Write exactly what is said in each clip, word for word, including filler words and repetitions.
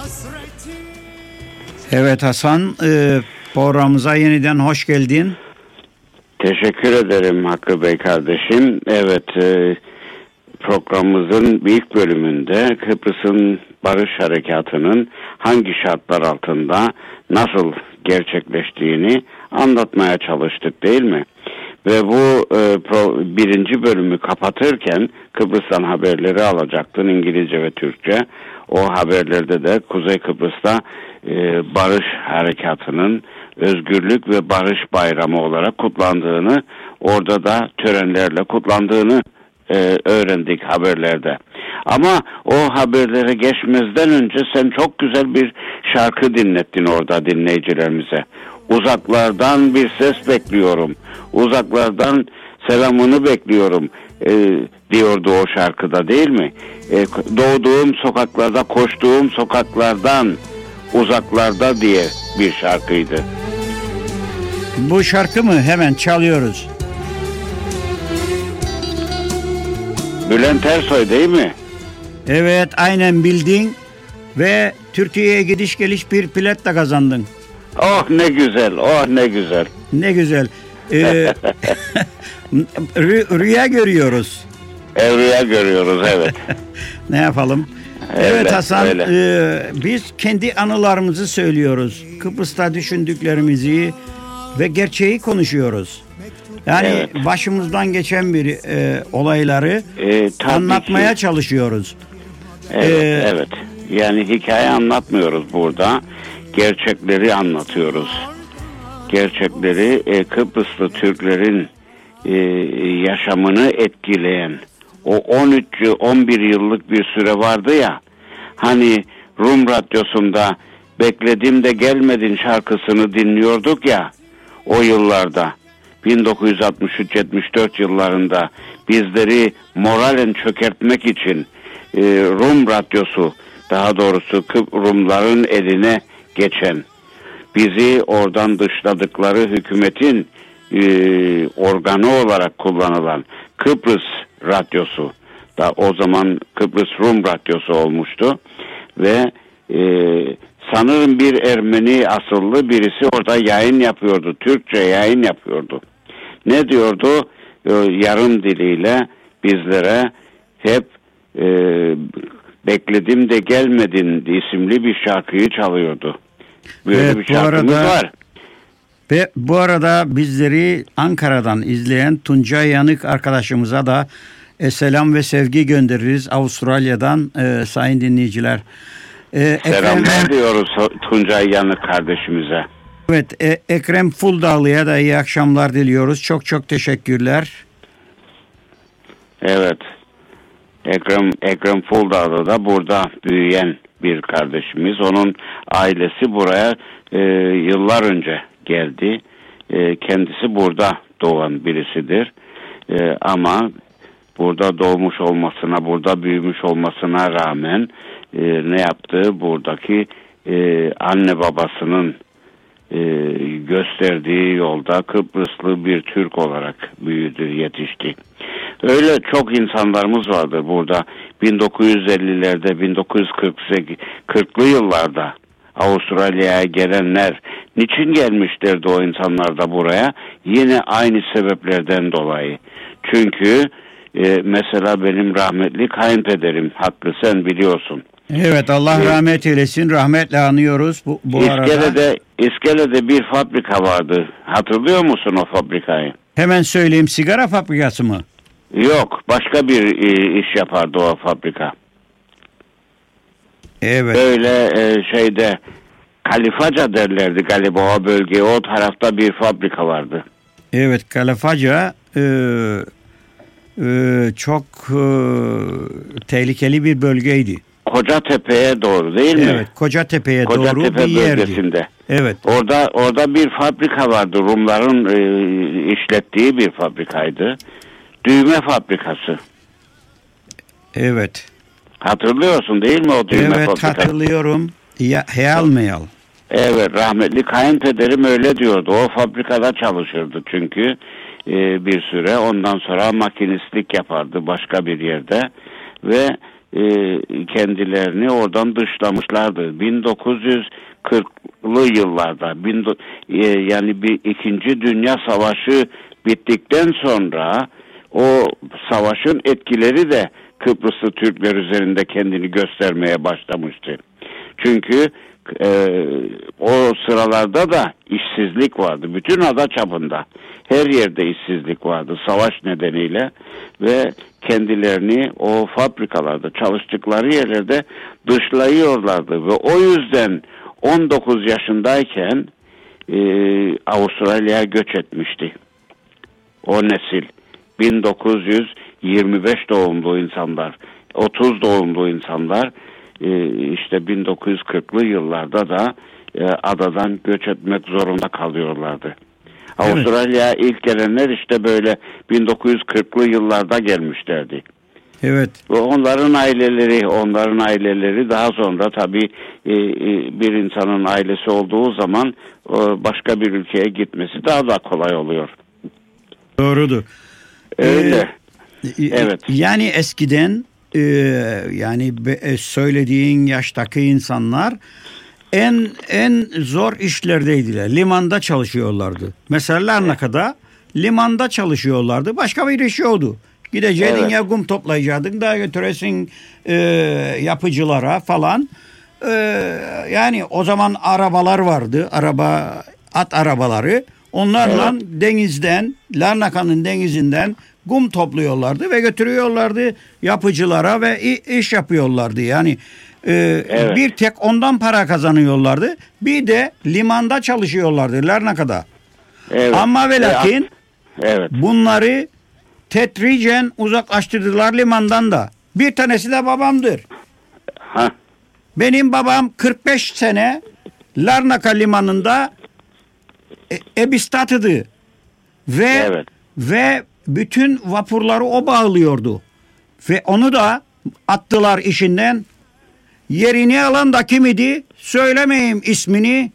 Evet Hasan, e, programımıza yeniden hoş geldin. Teşekkür ederim Hakkı Bey kardeşim. Evet, e, programımızın ilk bölümünde Kıbrıs'ın barış harekatının hangi şartlar altında nasıl gerçekleştiğini anlatmaya çalıştık, değil mi? Ve bu e, pro, birinci bölümü kapatırken Kıbrıs'tan haberleri alacaktın, İngilizce ve Türkçe. O haberlerde de Kuzey Kıbrıs'ta e, barış harekatının özgürlük ve barış bayramı olarak kutlandığını, orada da törenlerle kutlandığını e, öğrendik haberlerde. Ama o haberlere geçmezden önce sen çok güzel bir şarkı dinlettin orada dinleyicilerimize. Uzaklardan bir ses bekliyorum, uzaklardan selamını bekliyorum e, diyordu o şarkıda, değil mi? E, doğduğum sokaklarda, koştuğum sokaklardan uzaklarda diye bir şarkıydı. Bu şarkı mı? Hemen çalıyoruz. Bülent Ersoy değil mi? Evet, aynen bildin ve Türkiye'ye gidiş geliş bir bilet de kazandın. Oh ne güzel, oh ne güzel. Ne güzel. Ee, rü- rüya görüyoruz. E, rüya görüyoruz, evet. Ne yapalım? Öyle, evet Hasan, öyle. E, biz kendi anılarımızı söylüyoruz. Kıbrıs'ta düşündüklerimizi ve gerçeği konuşuyoruz. Yani Evet. başımızdan geçen bir e, olayları E, tabii anlatmaya ki. çalışıyoruz. Evet, Ee, evet. Yani hikaye anlatmıyoruz burada. Gerçekleri anlatıyoruz. Gerçekleri e, Kıbrıslı Türklerin e, yaşamını etkileyen o on üç on bir yıllık bir süre vardı ya, hani Rum radyosunda bekledim de gelmedin şarkısını dinliyorduk ya o yıllarda, bin dokuz yüz altmış üç yetmiş dört yıllarında bizleri moralen çökertmek için e, Rum radyosu, daha doğrusu Rumların eline geçen, bizi oradan dışladıkları hükümetin e, organı olarak kullanılan Kıbrıs radyosu, da o zaman Kıbrıs Rum radyosu olmuştu ve e, sanırım bir Ermeni asıllı birisi orada yayın yapıyordu, Türkçe yayın yapıyordu. Ne diyordu? E, yarım diliyle bizlere hep e, bekledim de gelmedin isimli bir şarkıyı çalıyordu. Böyle evet, bir şarkımız arada, var. Ve bu arada bizleri Ankara'dan izleyen Tuncay Yanık arkadaşımıza da e, selam ve sevgi göndeririz Avustralya'dan e, sayın dinleyiciler. E, Selamlar Ekrem, diyoruz Tuncay Yanık kardeşimize. Evet, e, Ekrem Fuldağlı'ya da iyi akşamlar diliyoruz. Çok çok teşekkürler. Evet. Ekrem Ekrem Fuldağlı da burada büyüyen bir kardeşimiz. Onun ailesi buraya e, yıllar önce geldi. E, kendisi burada doğan birisidir. E, ama burada doğmuş olmasına, burada büyümüş olmasına rağmen e, ne yaptı? Buradaki e, anne babasının e, gösterdiği yolda Kıbrıslı bir Türk olarak büyüdü, yetişti. Öyle çok insanlarımız vardır burada. bin dokuz yüz ellilerde, bin dokuz yüz kırklı yıllarda Avustralya'ya gelenler niçin gelmişlerdi o insanlar da buraya? Yine aynı sebeplerden dolayı. Çünkü e, mesela benim rahmetli kayınpederim, Hakkı, sen biliyorsun. Evet, Allah rahmet eylesin. Rahmetle anıyoruz bu, bu İskele'de, arada. İskele'de bir fabrika vardı. Hatırlıyor musun o fabrikayı? Hemen söyleyeyim, sigara fabrikası mı? Yok, başka bir e, iş yapardı o fabrika. Evet. Böyle e, şeyde Kalifaca derlerdi galiba o bölgeye. O tarafta bir fabrika vardı. Evet, Kalifaca e, e, çok e, tehlikeli bir bölgeydi. Kocatepe'ye doğru değil mi? Evet, Kocatepe'ye Kocatepe doğru bir yerdi. bölgesinde. Evet. Orada orada bir fabrika vardı. Rumların e, işlettiği bir fabrikaydı. Düğme fabrikası. Evet. Hatırlıyorsun değil mi o düğme evet, fabrikası? Evet, hatırlıyorum. Ya, Healmeyal. Evet, rahmetli kayınpederim öyle diyordu. O fabrikada çalışırdı çünkü e, bir süre. Ondan sonra makinistlik yapardı başka bir yerde ve e, kendilerini oradan dışlamışlardı. bin dokuz yüz kırklı yıllarda bin, e, yani bir İkinci Dünya Savaşı bittikten sonra o savaşın etkileri de Kıbrıslı Türkler üzerinde kendini göstermeye başlamıştı. Çünkü e, o sıralarda da işsizlik vardı. Bütün ada çapında her yerde işsizlik vardı savaş nedeniyle ve kendilerini o fabrikalarda çalıştıkları yerlerde dışlayıyorlardı ve o yüzden on dokuz yaşındayken e, Avustralya'ya göç etmişti. O nesil bin dokuz yüz yirmi beş doğumlu insanlar, otuz doğumlu insanlar e, işte bin dokuz yüz kırklı yıllarda da e, adadan göç etmek zorunda kalıyorlardı. Evet. Avustralya'ya ilk gelenler işte böyle bin dokuz yüz kırklı yıllarda gelmişlerdi. Evet. Ve onların aileleri, onların aileleri daha sonra tabii e, e, bir insanın ailesi olduğu zaman e, başka bir ülkeye gitmesi daha da kolay oluyor. Doğrudur. Öyle. Ee, evet. Yani eskiden e, yani be, söylediğin yaştaki insanlar en en zor işlerdeydiler. Limanda çalışıyorlardı. Mesela Larnaka'da limanda çalışıyorlardı. Başka bir iş yoktu. Gideceydin evet. ya kum toplayacaktın da götüresin e, yapıcılara falan. E, yani o zaman arabalar vardı. Araba at arabaları. Onlarla evet. denizden, Larnaka'nın denizinden kum topluyorlardı ve götürüyorlardı yapıcılara ve iş yapıyorlardı. Yani e, evet. bir tek ondan para kazanıyorlardı. Bir de limanda çalışıyorlardı Larnaka'da. Evet. Ama ve lakin evet. bunları tedricen uzaklaştırdılar limandan da. Bir tanesi de babamdır. Ha. Benim babam kırk beş sene Larnaka limanında e, ebistatıdı. Ve evet. ve bütün vapurları o bağlıyordu. Ve onu da attılar işinden. Yerini alan da kim idi? Söylemeyeyim ismini.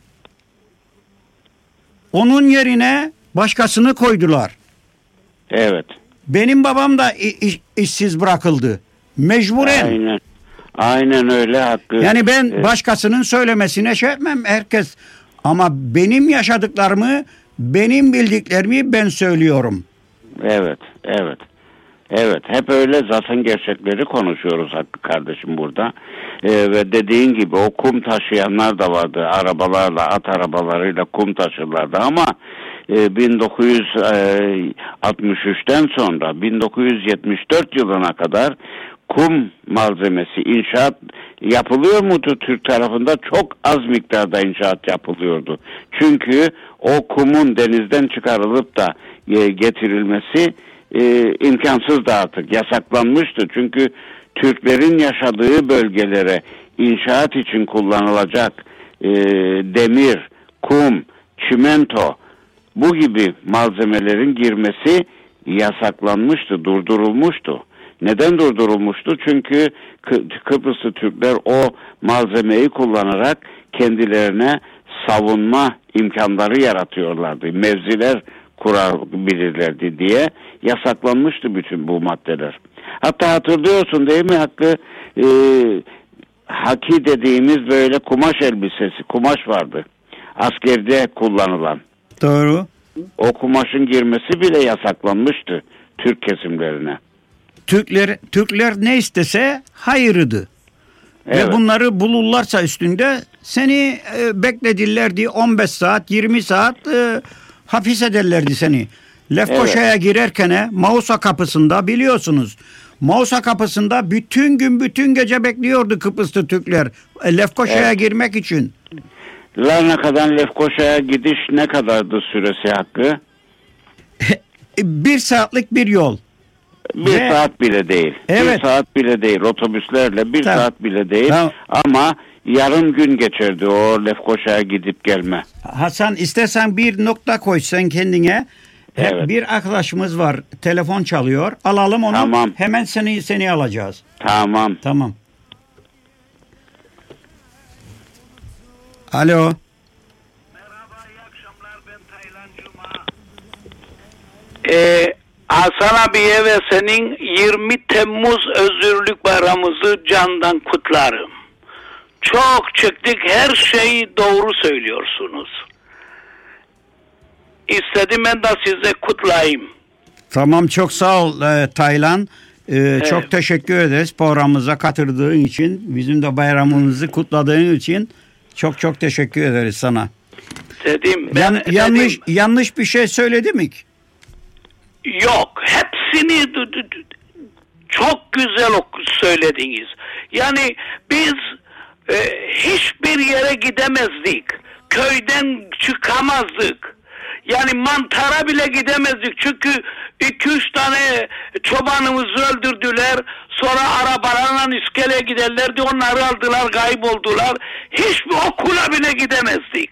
Onun yerine başkasını koydular. Evet. Benim babam da iş, işsiz bırakıldı. Mecburen. Aynen. Aynen öyle hakkı. Yani ben evet. başkasının söylemesine şey etmem herkes. Ama benim yaşadıklarımı, benim bildiklerimi ben söylüyorum. Evet, evet. Evet, hep öyle zaten gerçekleri konuşuyoruz Hakkı kardeşim burada. Ee, ve dediğin gibi o kum taşıyanlar da vardı. Arabalarla, at arabalarıyla kum taşırlardı ama e, bin dokuz yüz altmış üçten sonra bin dokuz yüz yetmiş dört yılına kadar kum malzemesi inşaat yapılıyor muydu Türk tarafında? Çok az miktarda inşaat yapılıyordu. Çünkü o kumun denizden çıkarılıp da e, getirilmesi e, imkansızdı artık. Yasaklanmıştı. Çünkü Türklerin yaşadığı bölgelere inşaat için kullanılacak e, demir, kum, çimento bu gibi malzemelerin girmesi yasaklanmıştı, durdurulmuştu. Neden durdurulmuştu? Çünkü Kı- Kıbrıslı Türkler o malzemeyi kullanarak kendilerine savunma imkanları yaratıyorlardı. Mevziler kurabilirlerdi diye yasaklanmıştı bütün bu maddeler. Hatta hatırlıyorsun değil mi Hakkı? Ee, haki dediğimiz böyle kumaş elbisesi, kumaş vardı. Askerde kullanılan. Doğru. O kumaşın girmesi bile yasaklanmıştı Türk kesimlerine. Türkler Türkler ne istese hayırdı. Evet. Ve bunları bulurlarsa üstünde seni e, bekledirlerdi on beş saat, yirmi saat e, hapis ederlerdi seni. Lefkoşa'ya evet. girerken Mausa kapısında biliyorsunuz. Mausa kapısında bütün gün bütün gece bekliyordu Kıbrıslı Türkler e, Lefkoşa'ya evet. girmek için. Larnaka'dan Lefkoşa'ya gidiş ne kadardı süresi Hakkı? Bir saatlik bir yol. Bir Ve, saat bile değil. Evet. Bir saat bile değil. Otobüslerle bir tamam. saat bile değil. Tamam. Ama yarım gün geçirdi o Lefkoşa'ya gidip gelme. Hasan istersen bir nokta koy sen kendine. Evet. Bir arkadaşımız var. Telefon çalıyor. Alalım onu. Tamam. Hemen seni seni alacağız. Tamam. Tamam. Alo. Merhaba, iyi akşamlar. Ben Taylan Cuma. Ee, Hasan abiye ve senin yirmi Temmuz Özgürlük Bayramımızı candan kutlarım. Çok çektik, her şeyi doğru söylüyorsunuz. İstedim ben de size kutlayayım. Tamam, çok sağ ol e, Taylan. E, evet. Çok teşekkür ederiz programımıza katıldığın için. Bizim de bayramımızı kutladığın için çok çok teşekkür ederiz sana. Dedim, ben, Yan, yanlış dedim, yanlış bir şey söyledi mi? Yok, hepsini çok güzel söylediniz. Yani biz e, hiçbir yere gidemezdik. Köyden çıkamazdık. Yani mantara bile gidemezdik. Çünkü iki üç tane çobanımızı öldürdüler. Sonra arabalarla iskeleye giderlerdi. Onları aldılar, kayboldular. Hiçbir okula bile gidemezdik.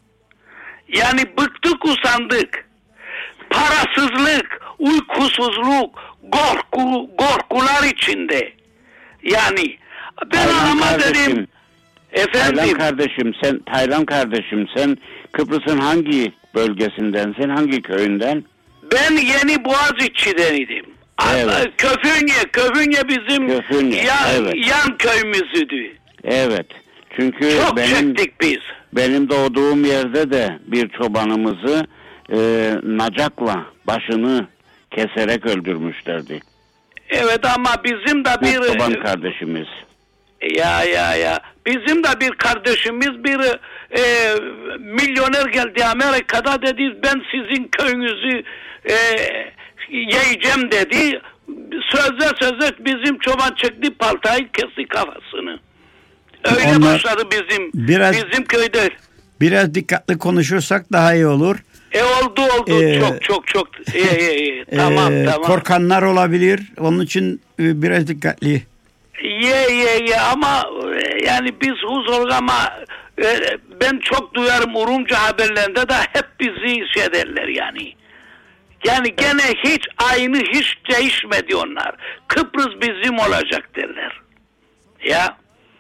Yani bıktık, usandık. Parasızlık, uykusuzluk, korku, korkular içinde. Yani ben ama dedim, efendim. Taylan kardeşim sen, Taylan kardeşim sen Kıbrıs'ın hangi bölgesindensin, hangi köyünden? Ben Yeni Boğaziçi'den idim. Evet. Köfünye, Köfünye bizim Köfünye, yan, evet. yan köyümüzdü. Evet. Çünkü çok benim, çektik biz. Benim doğduğum yerde de bir çobanımızı e, nacakla başını keserek öldürmüşlerdi. Evet ama bizim de bir... Çoban kardeşimiz. Ya ya ya. Bizim de bir kardeşimiz bir e, milyoner geldi Amerika'da, dedi ben sizin köyünüzü e, yiyeceğim dedi. Sözde sözde bizim çoban çekti paltayı, kesti kafasını. Öyle Onlar başladı bizim biraz, bizim köyde. Biraz dikkatli konuşursak daha iyi olur. E oldu oldu ee, çok çok çok. E, e, e, tamam e, tamam. Korkanlar olabilir. Onun için e, biraz dikkatli. Ye ye ye ama yani biz huzur ama e, ben çok duyarım Urumcu haberlerinde de hep bizi şey derler yani. Yani gene hiç aynı, hiç değişmedi onlar. Kıbrıs bizim olacak derler. Ya.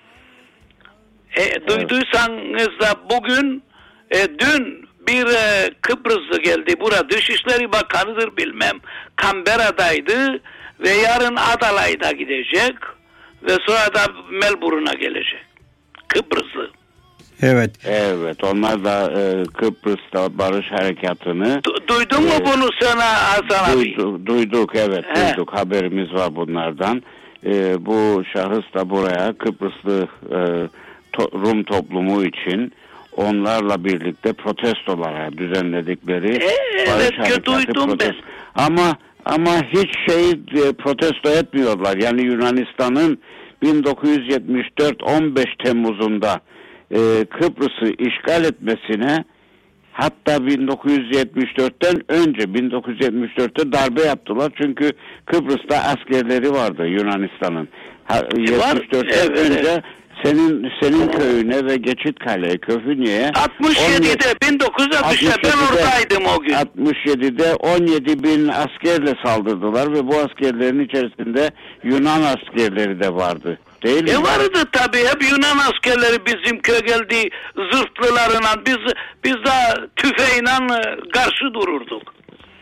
E, evet. Duyduysanız da bugün e, dün bir e, Kıbrıslı geldi buraya. Dışişleri Bakanı'dır bilmem. Canberra'daydı ve yarın Adelaide'a gidecek. Ve sonra da Melbourne'a gelecek. Kıbrıslı. Evet. Evet. Onlar da e, Kıbrıs'ta barış harekatını... Du- duydun mu e, bunu sana Hasan abi? Duyduk, duyduk evet. He. Duyduk. Haberimiz var bunlardan. E, bu şahıs da buraya Kıbrıslı e, to, Rum toplumu için onlarla birlikte protestolara düzenledikleri e, barış evet, harekatı duydum protesto. ben. Ama Ama hiç şey e, protesto etmiyorlar. Yani Yunanistan'ın bin dokuz yüz yetmiş dört on beş Temmuz'unda e, Kıbrıs'ı işgal etmesine, hatta bin dokuz yüz yetmiş dörtten önce bin dokuz yüz yetmiş dörtte darbe yaptılar. Çünkü Kıbrıs'ta askerleri vardı Yunanistan'ın. Ha, yetmiş dörtten evet, önce evet. senin senin köyüne ve Geçitkale'ye, Köfünye'ye altmış yedide bin dokuz yüz altmışta ben oradaydım o gün. altmış yedide on yedi bin askerle saldırdılar ve bu askerlerin içerisinde Yunan askerleri de vardı. Değil mi? E vardı tabii, hep Yunan askerleri bizim köye geldi zırhlılarına, biz biz de tüfeğiyle karşı dururduk.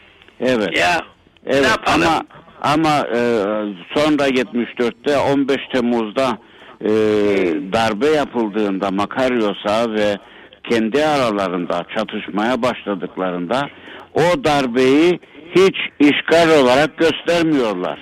Evet. Ya. Evet ne yapalım? ama ama e, sonra yetmiş dörtte on beş Temmuz'da e, darbe yapıldığında Makaryos'a ve kendi aralarında çatışmaya başladıklarında o darbeyi hiç işgal olarak göstermiyorlar.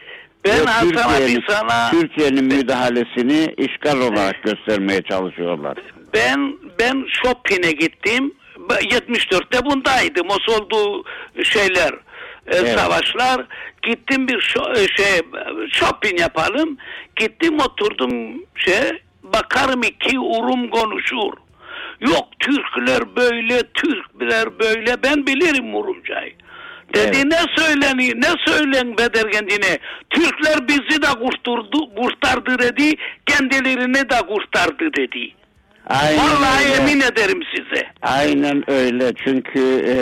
Ben Hasan abi sana Türkiye'nin müdahalesini işgal olarak evet. göstermeye çalışıyorlar. Ben ben shopping'e gittim. yetmiş dörtte bundaydım. O solduğu şeyler, evet. savaşlar. Gittim bir şey shopping yapalım. Gittim oturdum şey. Bakarım iki Urum konuşur. Yok Türkler böyle, Türkler böyle. Ben bilirim Urumcayı. Dedi evet. ne söyleniyor, ne söylen Beder kendine. Türkler bizi de kurtardı, kurtardı dedi, kendilerini de kurtardı dedi. Aynen vallahi öyle. Yemin ederim size. Aynen öyle, çünkü e,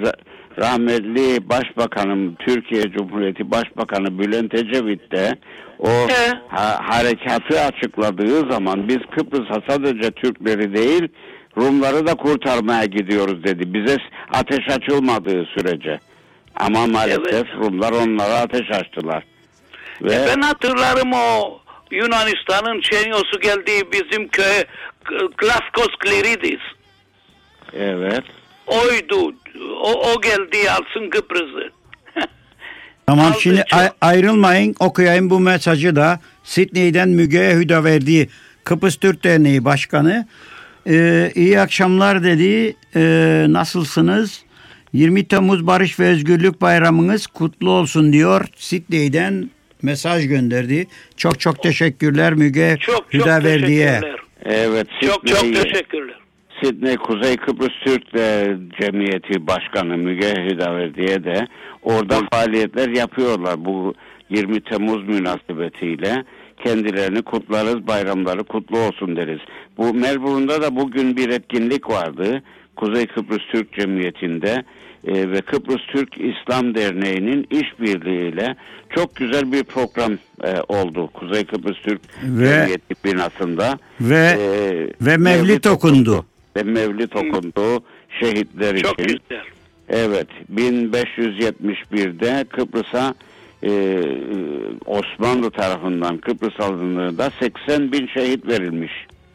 rahmetli Başbakanım, Türkiye Cumhuriyeti Başbakanı Bülent Ecevit de o ha, harekatı açıkladığı zaman biz Kıbrıs'a sadece Türkleri değil Rumları da kurtarmaya gidiyoruz dedi. Bize ateş açılmadığı sürece. Ama maalesef Evet. Rumlar onlara ateş açtılar. Ve E ben hatırlarım o Yunanistan'ın Çenyosu geldiği bizim köye Glaskos Kliridis. evet. Oydu. O, o geldi alsın Kıbrıs'ı. Tamam, Aldı şimdi çok. ay- ayrılmayın, okuyayım bu mesajı da. Sydney'den Müge Hüdaverdi, Kıbrıs Türk Derneği Başkanı. Ee, iyi akşamlar dedi. Ee, nasılsınız? yirmi Temmuz Barış ve Özgürlük Bayramınız kutlu olsun diyor. Sydney'den mesaj gönderdi. Çok çok teşekkürler Müge Çok çok Hüdaverdi'ye. teşekkürler. Evet. Çok çok Sydney- teşekkürler. Sydney Kuzey Kıbrıs Türk de Cemiyeti Başkanı Müge Hüdaverdi'ye de orada faaliyetler yapıyorlar. Bu yirmi Temmuz münasebetiyle kendilerini kutlarız, bayramları kutlu olsun deriz. Bu Melbourne'da da bugün bir etkinlik vardı. Kuzey Kıbrıs Türk Cemiyeti'nde e, ve Kıbrıs Türk İslam Derneği'nin işbirliğiyle çok güzel bir program e, oldu. Kuzey Kıbrıs Türk Ve- Cemiyeti binasında. Ve E, ve mevlid okundu. Ve mevlid okundu şehitler Çok için. güzel. Evet, bin beş yüz yetmiş birde Kıbrıs'a e, Osmanlı tarafından Kıbrıs alındığında seksen bin şehit verilmiş.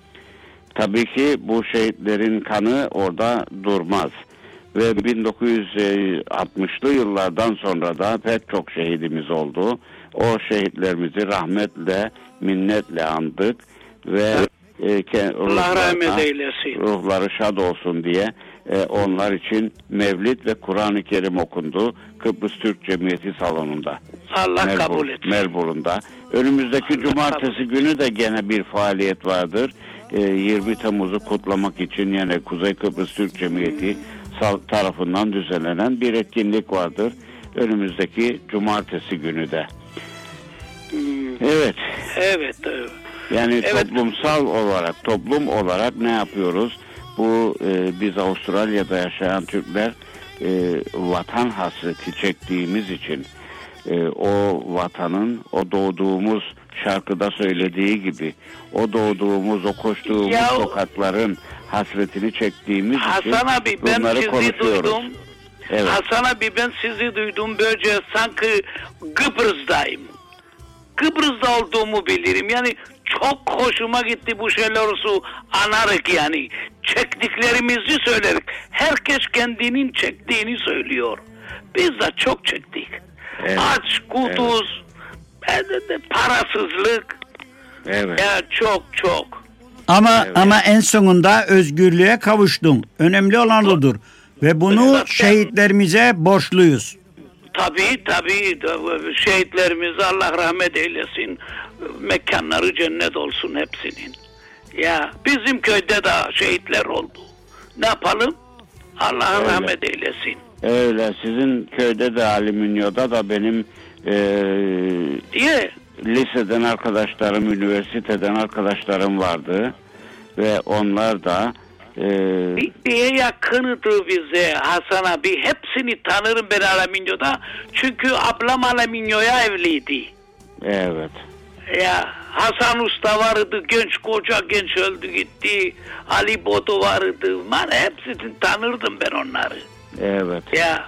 Tabii ki bu şehitlerin kanı orada durmaz. Ve bin dokuz yüz altmışlı yıllardan sonra da pek çok şehidimiz oldu. O şehitlerimizi rahmetle, minnetle andık ve e, ke- Allah ruhlarına- rahmet eylesin. ruhları şad olsun diye e, onlar için mevlid ve Kur'an-ı Kerim okundu Kıbrıs Türk Cemiyeti salonunda. Allah Melbourne- kabul etsin. Melbourne'da. Önümüzdeki Allah cumartesi kabul günü de gene bir faaliyet vardır. E, yirmi Temmuz'u kutlamak için yine Kuzey Kıbrıs Türk Cemiyeti sal- tarafından düzenlenen bir etkinlik vardır. Önümüzdeki cumartesi günü de. Hmm, Evet. Evet. evet. Yani Evet. toplumsal olarak, toplum olarak ne yapıyoruz? Bu e, biz Avustralya'da yaşayan Türkler e, vatan hasreti çektiğimiz için e, o vatanın, o doğduğumuz şarkıda söylediği gibi o doğduğumuz, o koştuğumuz Ya- sokakların hasretini çektiğimiz için Hasan abi ben bunları sizi konuşuyoruz. duydum. Evet. Hasan abi ben sizi duydum böylece sanki Kıbrıs'dayım. Kıbrıs'ta olduğumu bilirim. Yani çok hoşuma gitti bu şeyler olsun anarak yani. Çektiklerimizi söylerik. Herkes kendinin çektiğini söylüyor. Biz de çok çektik. Evet. Aç, kuduz, evet. parasızlık. Evet. Ya çok çok. Ama Evet. ama en sonunda özgürlüğe kavuştun. Önemli olan odur. Ve bunu Zaten- şehitlerimize borçluyuz. Tabii tabii şehitlerimize Allah rahmet eylesin. Mekanları cennet olsun hepsinin. Ya bizim köyde de şehitler oldu. Ne yapalım? Allah Öyle. rahmet eylesin. Öyle. Sizin köyde de Alüminya'da da benim e, Ye. liseden arkadaşlarım, üniversiteden arkadaşlarım vardı ve onlar da e, Bir, bir yakınıdı bize Hasan abi. Hepsini tanırım ben Alaminyo'da. Çünkü ablam Alaminyo'ya evliydi. evet, Ya Hasan Usta vardı, genç koca genç öldü gitti. Ali Bodo vardı. Man hepsini tanırdım ben onları. evet, Ya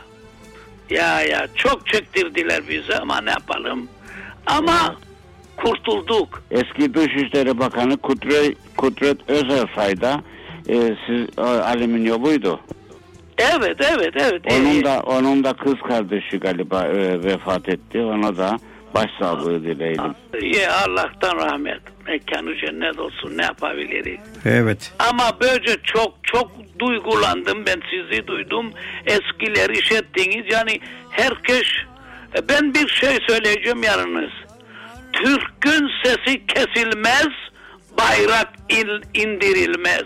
ya ya çok çektirdiler bize ama ne yapalım. Ama kurtulduk. eski Dışişleri Bakanı Kudret, Kudret Özersay da e, siz o, Alüminyo buydu. Evet evet evet. Onun Ee, da onun da kız kardeşi galiba e, vefat etti. Ona da başsağlığı dileyelim. Ya Allah'tan rahmet. Mekanı cennet olsun, ne yapabiliriz. Evet. Ama böylece çok çok duygulandım, ben sizi duydum. Eskiler iş ettiğiniz yani herkes, ben bir şey söyleyeceğim yarınız. Türk'ün sesi kesilmez, bayrak in, indirilmez.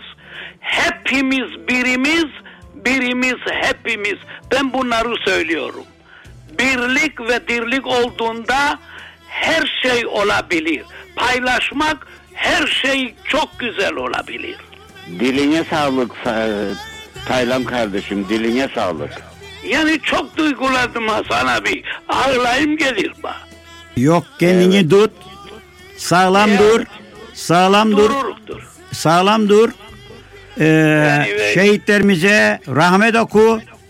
Hepimiz birimiz, birimiz hepimiz. Ben bunları söylüyorum. Birlik ve dirlik olduğunda her şey olabilir. Paylaşmak her şey çok güzel olabilir. Diline sağlık sa- Taylan kardeşim, diline sağlık. Yani çok duygulandım Hasan abi. Ağlayım gelir bana. Yok, kendini tut. Sağlam Evet. dur. Sağlam dur. Dururuktur. Sağlam dur. Ee, Yani ve- şehitlerimize rahmet oku.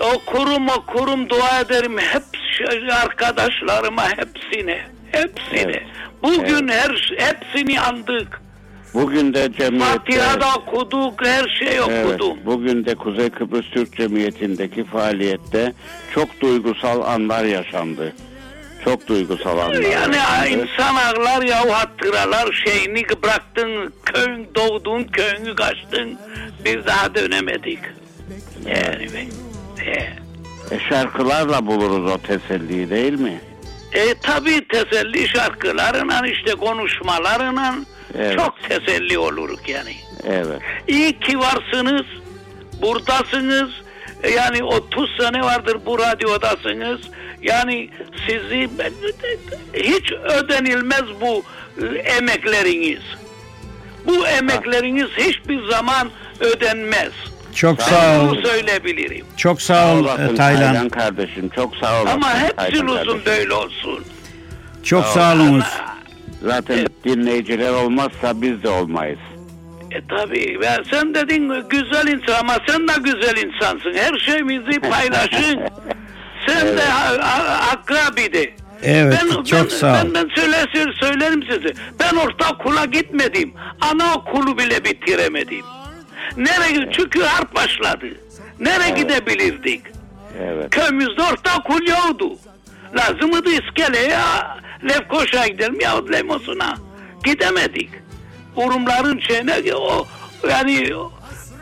o kurum o kurum dua ederim hep arkadaşlarıma, hepsine hepsine. Evet. Bugün evet. her hepsini andık. Bugün de cemiyette... Fatiha'da okuduk, her şey okudum. Evet, bugün de Kuzey Kıbrıs Türk Cemiyeti'ndeki faaliyette çok duygusal anlar yaşandı. Çok duygusal anlar yani yaşandı. insan ağlar ya, hatıralar, şeyini bıraktın, köyün, doğduğun köyünü kaçtın, bir daha dönemedik. Yani ben... E. E şarkılarla buluruz o teselliyi, değil mi? E tabi teselli şarkılarla, işte konuşmalarla evet. çok teselli oluruz yani. Evet. İyi ki varsınız, buradasınız. Yani otuz sene vardır bu radyodasınız. Yani sizi hiç ödenilmez bu emekleriniz. Bu emekleriniz hiçbir zaman ödenmez. Çok sağ ol. Bunu söyleyebilirim. Çok sağ ol Taylan. Taylan kardeşim. Çok sağ ol. Ama hepsi uzun böyle olsun. Çok sağ olunuz. Zaten evet. dinleyiciler olmazsa biz de olmayız. E tabii. Sen dedin güzel insan ama sen de güzel insansın. Her şeyimizi paylaşın. Sen evet. de akrabiydi. Evet, ben, çok ben, sağ ol. Ben, ben söyler, söylerim size. Ben ortaokula gitmedim. Anaokulu bile bitiremedim. Nereye? Evet. Çünkü harp başladı. Nereye evet. gidebilirdik? Evet. Köyümüzde ortaokul yoktu. Lazımdı iskeleye, Lefkoşa'ya gidelim yahut Lemos'una. Gidemedik. Urumların şeyine, o, yani o,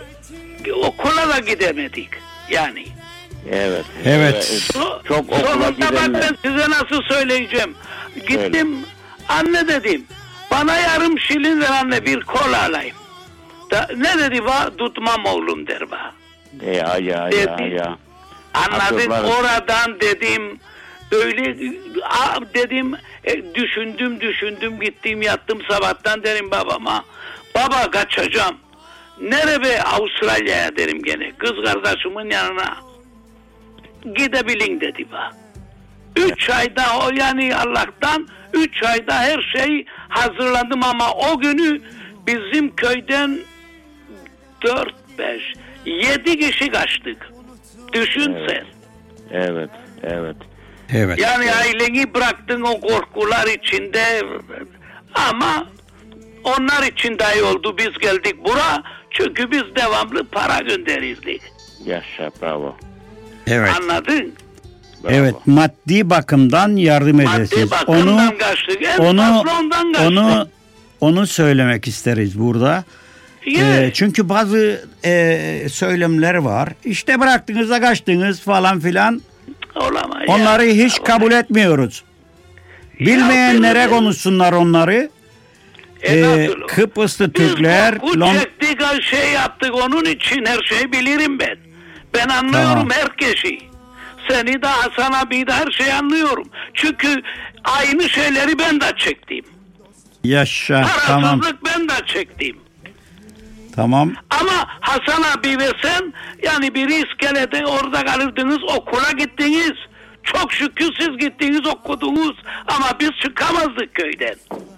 okula da gidemedik. Yani. Evet. Evet. So, çok okula sonunda bak ben size nasıl söyleyeceğim. Gittim, öyle. Anne dedim, bana yarım şilin ver anne, bir kola alayım. Da, ne dedi va? Tutmam oğlum der va. Ya ya dedi. ya ya. Anladın, oradan dedim, öyle dedim, e, düşündüm düşündüm gittim yattım, sabahtan derim babama, baba kaçacağım. Nereye? Avustralya'ya derim gene, kız kardeşimin yanına. Gidebilin dedi ba. Üç ayda o, yani Allah'tan üç ayda her şey hazırladım ama o günü bizim köyden dört, beş, yedi kişi kaçtık. Düşün evet. sen. Evet, evet. Evet. Yani evet. aileni bıraktın o korkular içinde ama onlar için dahi oldu, biz geldik bura çünkü biz devamlı para gönderirdik. Yaşa, bravo. Evet. Anladın? Bravo. Evet, maddi bakımdan yardım edesiniz. Maddi bakımdan onu, kaçtık. En onu, ondan kaçtık. onu, onu söylemek isteriz burada. Yeah. E, çünkü bazı e, söylemler var. İşte bıraktınız da kaçtınız falan filan. Olamaz. Onları ya. hiç kabul etmiyoruz. Bilmeyenlere ya, konuşsunlar onları. E, e, Kıbrıslı Türkler. Biz Lon... çektik, şey yaptık, onun için her şeyi bilirim ben. Ben anlıyorum tamam. herkesi. Seni de, Hasan abi de, her şeyi anlıyorum. Çünkü aynı şeyleri ben de çektim. Yaşa. Parasızlık tamam. ben de çektim. Tamam. Ama Hasan abi ve sen, yani biri iskelede orada kalırdınız, okula gittiniz. Çok şükür siz gittiniz, okudunuz. Ama biz çıkamazdık köyden.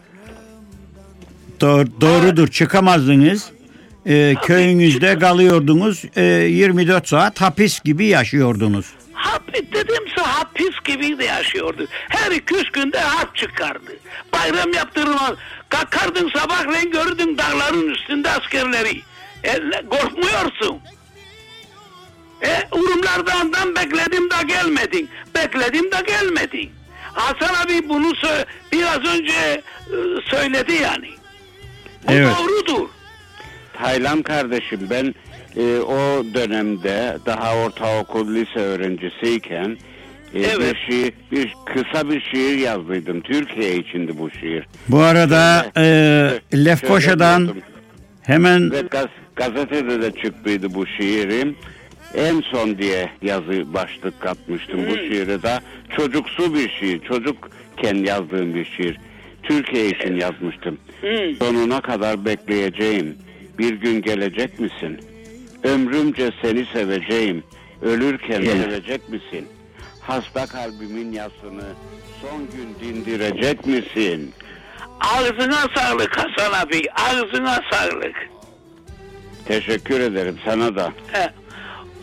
Doğru, doğrudur. Evet. Çıkamazdınız. Ee, köyünüzde kalıyordunuz. Ee, yirmi dört saat hapis gibi yaşıyordunuz. Hapis dedimse hapis gibi de yaşıyordu. Her iki üç günde harp çıkardı. Bayram yaptırmaz. Kalkardın sabahleyin, görürdün dağların üstünde askerleri. E, korkmuyorsun. E, Urumlardan bekledim de gelmedin. Bekledim de gelmedin. Hasan abi bunu sö- biraz önce e, söyledi yani. Bu evet. doğrudur. Taylan kardeşim, ben e, o dönemde daha ortaokul lise öğrencisiyken e, evet. bir şiir, bir kısa bir şiir yazdıydım. Türkiye içindi bu şiir. Bu arada şöyle, e, Lefkoşa'dan hemen ve gaz, gazetede de çıktıydı bu şiirim. En son diye yazı başlık atmıştım hmm. bu şiiri de. Çocuksu bir şiir, çocukken yazdığım bir şiir. Türkiye için yazmıştım. Hmm. Sonuna kadar bekleyeceğim. Bir gün gelecek misin? Ömrümce seni seveceğim. Ölürken yeah. sevecek misin? Hasta kalbimin yasını son gün dindirecek misin? Ağzına sağlık Hasan abi. Ağzına sağlık. Teşekkür ederim sana da. He.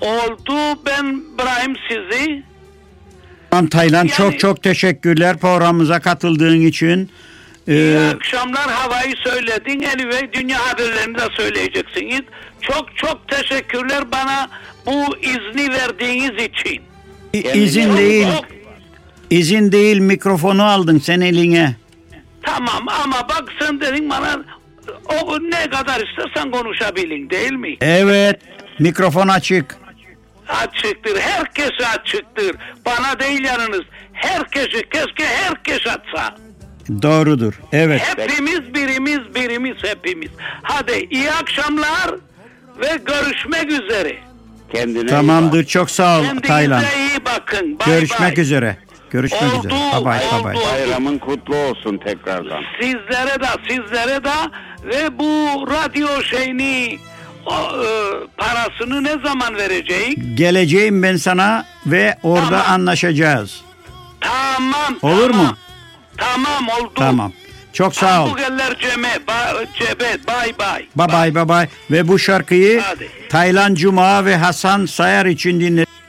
Oldu. Ben İbrahim sizi. Tamam Taylan, Yani- çok çok teşekkürler programımıza katıldığın için. İyi Ee, akşamlar, havayı söyledin. Anyway, dünya haberlerini de söyleyeceksiniz. Çok çok teşekkürler bana bu izni verdiğiniz için. izin Çok- değil, çok- izin değil mikrofonu aldın sen eline. Tamam ama bak sen dedin bana o ne kadar istersen konuşabilin değil mi? Evet, mikrofon açık. Açıktır. Herkese açıktır. Bana değil yanınız. Herkese, keşke herkes atsa. Doğrudur. Evet. Hepimiz birimiz birimiz hepimiz. Hadi iyi akşamlar ve görüşmek üzere. Kendine iyi Tamamdır. Çok sağ ol Kendinize Taylan. iyi bakın. Bay Görüşmek bay. üzere. Görüşmek Oldu, üzere. Bye bye. Bye bye. oldu. bak. Bayramın kutlu olsun tekrardan. Sizlere de sizlere de ve bu radyo şeyini o, e, parasını ne zaman verecek? Geleceğim ben sana ve orada Tamam. anlaşacağız. Tamam. Olur tamam. mu? Tamam oldu. Tamam. Çok sağ ol. Hamburgerler ceme, ba, cebe, bay bay. Bye bye bye bye. Ve bu şarkıyı Hadi. Taylan Cuma ve Hasan Sayar için dinle.